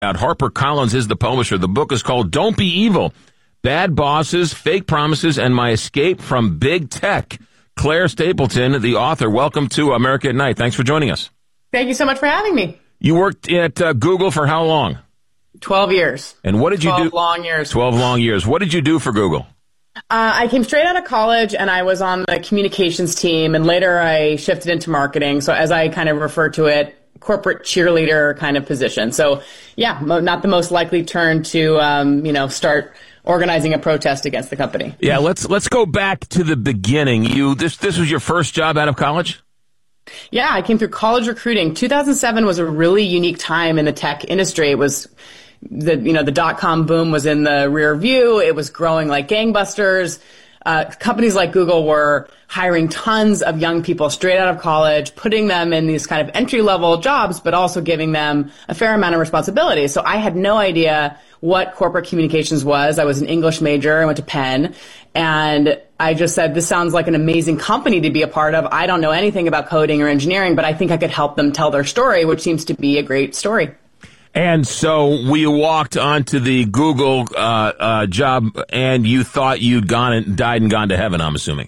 out. HarperCollins is the publisher. The book is called Don't Be Evil: Bad Bosses, Fake Promises, and My Escape from Big Tech. Claire Stapleton, the author, welcome to America at Night. Thanks for joining us. Thank you so much for having me. You worked at Google for how long? 12 years. And what did you do? 12 long years. 12 long years. What did you do for Google? I came straight out of college, and I was on the communications team, and later I shifted into marketing. So as I kind of refer to it, corporate cheerleader kind of position. So yeah, not the most likely turn to, start organizing a protest against the company. Yeah, let's go back to the beginning. This was your first job out of college? Yeah, I came through college recruiting. 2007 was a really unique time in the tech industry. It was the dot-com boom was in the rear view. It was growing like gangbusters. Companies like Google were hiring tons of young people straight out of college, putting them in these kind of entry-level jobs, but also giving them a fair amount of responsibility. So I had no idea what corporate communications was. I was an English major. I went to Penn. And I just said, this sounds like an amazing company to be a part of. I don't know anything about coding or engineering, but I think I could help them tell their story, which seems to be a great story. And so we walked onto the Google job, and you thought you'd died and gone to heaven, I'm assuming.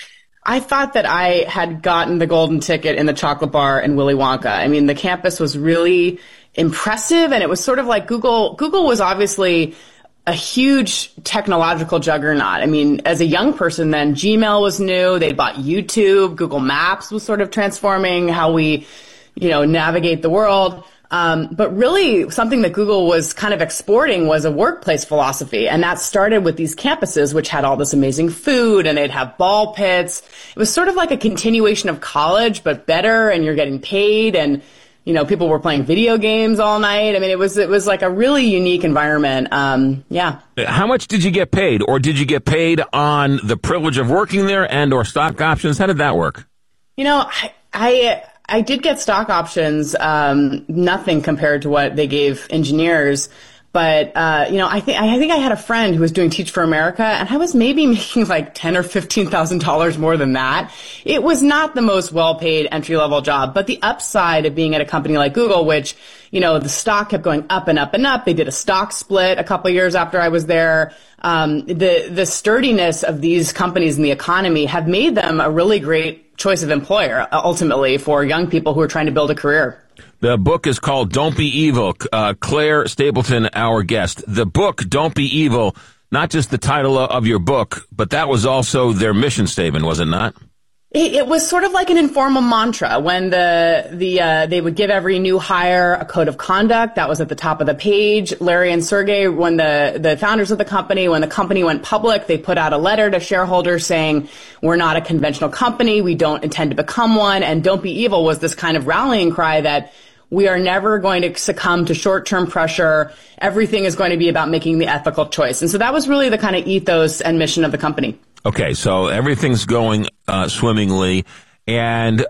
I thought that I had gotten the golden ticket in the chocolate bar in Willy Wonka. I mean, the campus was really impressive, and it was sort of like Google. Google was obviously a huge technological juggernaut. I mean, as a young person then, Gmail was new. They bought YouTube. Google Maps was sort of transforming how we, navigate the world. But really something that Google was kind of exporting was a workplace philosophy. And that started with these campuses, which had all this amazing food, and they'd have ball pits. It was sort of like a continuation of college, but better, and you're getting paid, and people were playing video games all night. I mean, it was like a really unique environment. Yeah. How much did you get paid, or did you get paid on the privilege of working there and or stock options? How did that work? I did get stock options, nothing compared to what they gave engineers. But, I think I had a friend who was doing Teach for America, and I was maybe making like $10,000 or $15,000 more than that. It was not the most well-paid entry-level job, but the upside of being at a company like Google, which, the stock kept going up and up and up. They did a stock split a couple of years after I was there. The sturdiness of these companies in the economy have made them a really great choice of employer, ultimately, for young people who are trying to build a career. The book is called Don't Be Evil. Claire Stapleton, our guest. The book, Don't Be Evil, not just the title of your book, but that was also their mission statement, was it not? It was sort of like an informal mantra. When they would give every new hire a code of conduct, that was at the top of the page. Larry and Sergey, when the founders of the company, when the company went public, they put out a letter to shareholders saying, we're not a conventional company, we don't intend to become one, and Don't Be Evil was this kind of rallying cry that we are never going to succumb to short-term pressure. Everything is going to be about making the ethical choice. And so that was really the kind of ethos and mission of the company. Okay, so everything's going swimmingly. And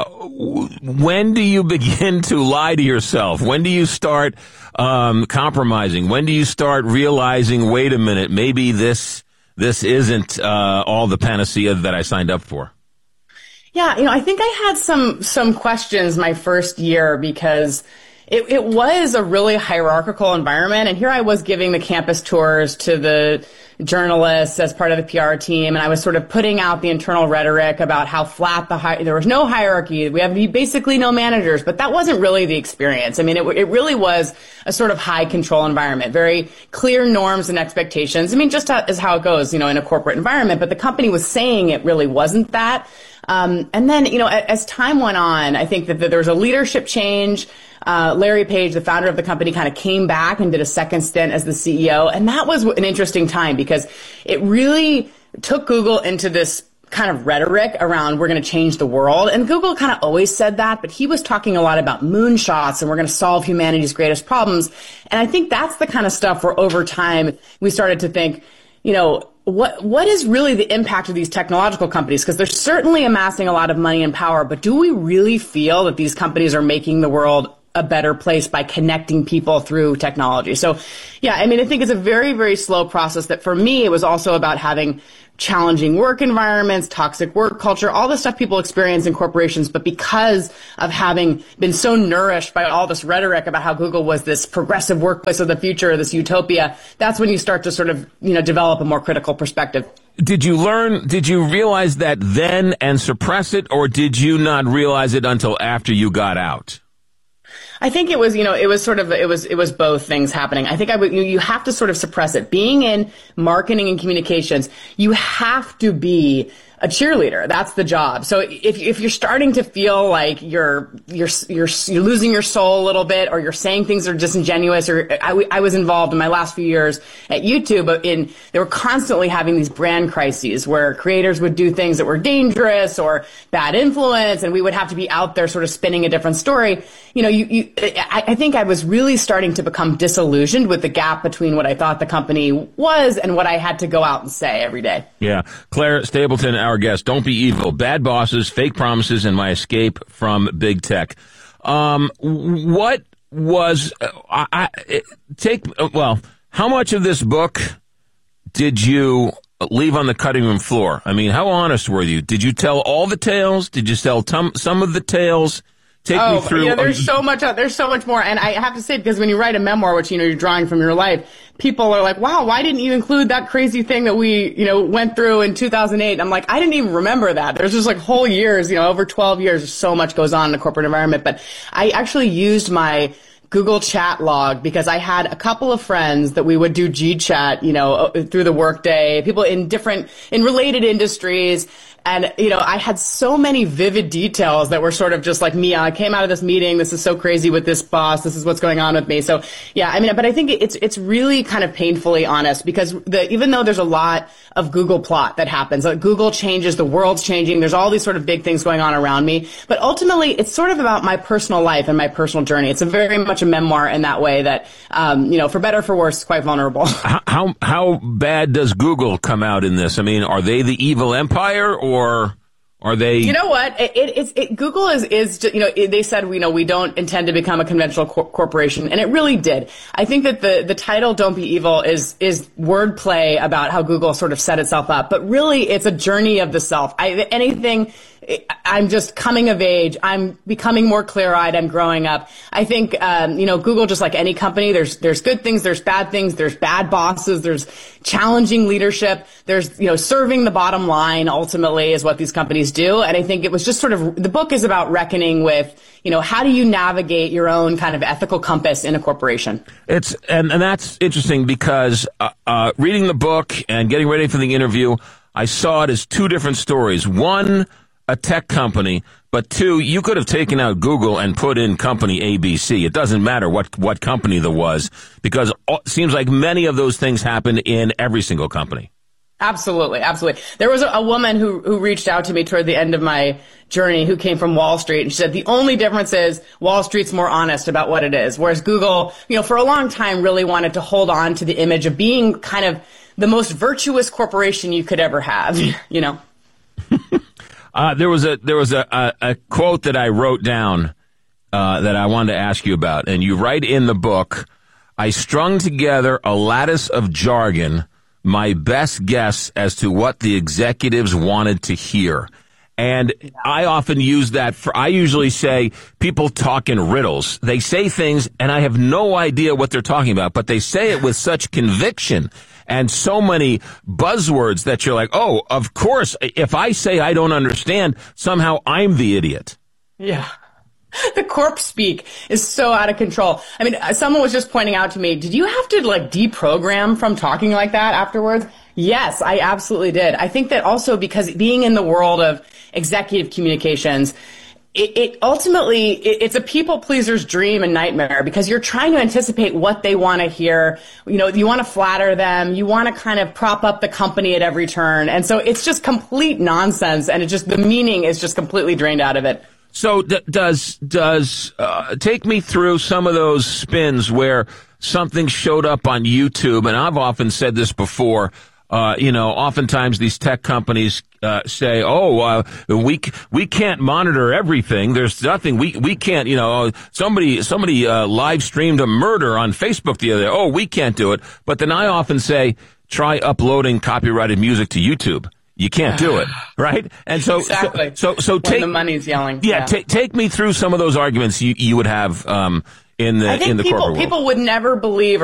when do you begin to lie to yourself? When do you start compromising? When do you start realizing, wait a minute, maybe this isn't all the panacea that I signed up for? Yeah, I think I had some questions my first year because it was a really hierarchical environment. And here I was giving the campus tours to the journalists as part of the PR team. And I was sort of putting out the internal rhetoric about how flat there was no hierarchy. We have basically no managers, but that wasn't really the experience. I mean, it really was a sort of high control environment, very clear norms and expectations. I mean, just as how it goes, in a corporate environment, but the company was saying it really wasn't that. And then, as time went on, I think that there was a leadership change. Larry Page, the founder of the company, kind of came back and did a second stint as the CEO. And that was an interesting time because it really took Google into this kind of rhetoric around we're going to change the world. And Google kind of always said that, but he was talking a lot about moonshots and we're going to solve humanity's greatest problems. And I think that's the kind of stuff where over time we started to think, what is really the impact of these technological companies? Because they're certainly amassing a lot of money and power, but do we really feel that these companies are making the world a better place by connecting people through technology. So, yeah, I mean, I think it's a very, very slow process that for me, it was also about having challenging work environments, toxic work culture, all the stuff people experience in corporations. But because of having been so nourished by all this rhetoric about how Google was this progressive workplace of the future, this utopia, that's when you start to sort of, develop a more critical perspective. Did you realize that then and suppress it, or did you not realize it until after you got out? I think it was, it was both things happening. I think you have to sort of suppress it. Being in marketing and communications, you have to be a cheerleader. That's the job. So if you're starting to feel like you're losing your soul a little bit, or you're saying things that are disingenuous, or I was involved in my last few years at YouTube they were constantly having these brand crises where creators would do things that were dangerous or bad influence, and we would have to be out there sort of spinning a different story. I think I was really starting to become disillusioned with the gap between what I thought the company was and what I had to go out and say every day. Yeah. Claire Stapleton, our guest. Don't Be Evil: Bad Bosses, Fake Promises, and My Escape from Big Tech. What was how much of this book did you leave on the cutting room floor? I mean, how honest were you? Did you tell all the tales? Did you tell some of the tales? Take me through. Yeah, there's so much more. And I have to say, because when you write a memoir, which, you're drawing from your life, people are like, wow, why didn't you include that crazy thing that we, went through in 2008? I'm like, I didn't even remember that. There's just like whole years, over 12 years, so much goes on in the corporate environment. But I actually used my Google chat log because I had a couple of friends that we would do G-chat, through the workday, people in related industries. And, I had so many vivid details that were sort of just like me. I came out of this meeting. This is so crazy with this boss. This is what's going on with me. So, yeah, I mean, but I think it's really kind of painfully honest because even though there's a lot of Google plot that happens, like Google changes, the world's changing. There's all these sort of big things going on around me. But ultimately, it's sort of about my personal life and my personal journey. It's a very much a memoir in that way that, for better or for worse, it's quite vulnerable. How bad does Google come out in this? I mean, are they the evil empire, or are they? You know what? Google is they said, we don't intend to become a conventional corporation. And it really did. I think that the title Don't Be Evil is wordplay about how Google sort of set itself up. But really, it's a journey of the self. I'm just coming of age. I'm becoming more clear-eyed. I'm growing up. I think, Google, just like any company, there's good things, there's bad things, there's bad bosses, there's challenging leadership, there's, serving the bottom line ultimately is what these companies do. And I think it was just sort of, the book is about reckoning with, how do you navigate your own kind of ethical compass in a corporation? And that's interesting because, reading the book and getting ready for the interview, I saw it as two different stories. One, a tech company, but two, you could have taken out Google and put in company ABC. It doesn't matter what company there was, because it seems like many of those things happen in every single company. Absolutely. Absolutely. There was a woman who reached out to me toward the end of my journey who came from Wall Street, and she said the only difference is Wall Street's more honest about what it is, whereas Google, for a long time really wanted to hold on to the image of being kind of the most virtuous corporation you could ever have, There was a quote that I wrote down that I wanted to ask you about, and you write in the book, "I strung together a lattice of jargon, my best guess as to what the executives wanted to hear." And I often use that I usually say people talk in riddles. They say things and I have no idea what they're talking about, but they say it with such conviction and so many buzzwords that you're like, oh, of course, if I say I don't understand, somehow I'm the idiot. Yeah. The corp speak is so out of control. I mean, someone was just pointing out to me, did you have to deprogram from talking like that afterwards? Yes, I absolutely did. I think that also because being in the world of executive communications, it ultimately, it's a people pleaser's dream and nightmare because you're trying to anticipate what they want to hear. You want to flatter them. You want to kind of prop up the company at every turn. And so it's just complete nonsense. And the meaning is just completely drained out of it. So does take me through some of those spins where something showed up on YouTube. And I've often said this before. Oftentimes these tech companies say, we can't monitor everything. There's nothing we can't. Somebody live streamed a murder on Facebook the other day. Oh, we can't do it. But then I often say, try uploading copyrighted music to YouTube. You can't do it, right? And so, exactly. So when the money's yelling. Yeah, take me through some of those arguments you would have in the corporate world. People would never believe